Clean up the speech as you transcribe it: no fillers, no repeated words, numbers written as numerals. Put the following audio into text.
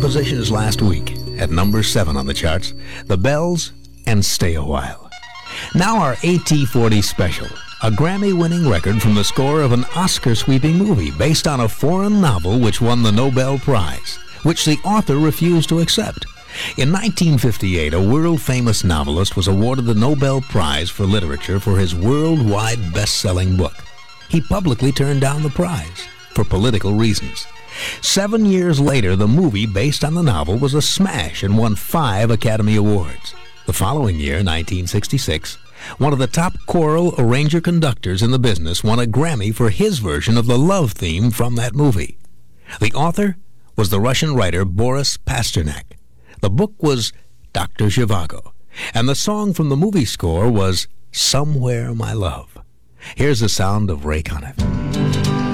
positions last week at number 7 on the charts, The Bells and Stay a While. Now our AT40 special, a Grammy-winning record from the score of an Oscar-sweeping movie based on a foreign novel which won the Nobel Prize, which the author refused to accept. In 1958, a world-famous novelist was awarded the Nobel Prize for Literature for his worldwide best-selling book. He publicly turned down the prize for political reasons. 7 years later, the movie based on the novel was a smash and won 5 Academy Awards. The following year, 1966, one of the top choral arranger-conductors in the business won a Grammy for his version of the love theme from that movie. The author was the Russian writer Boris Pasternak. The book was Dr. Zhivago, and the song from the movie score was Somewhere My Love. Here's the sound of Ray Conniff.